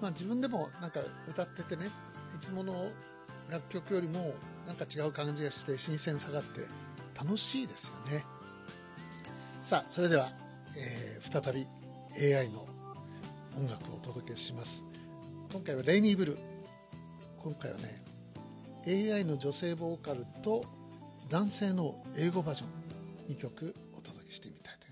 自分でもなんか歌っててね、いつもの楽曲よりもなんか違う感じがして新鮮さがあって楽しいですよね。さあそれでは、再び AI の音楽をお届けします。今回はレイニーブルー。今回はね AI の女性ボーカルと男性の英語バージョン2曲お届けしてみたいと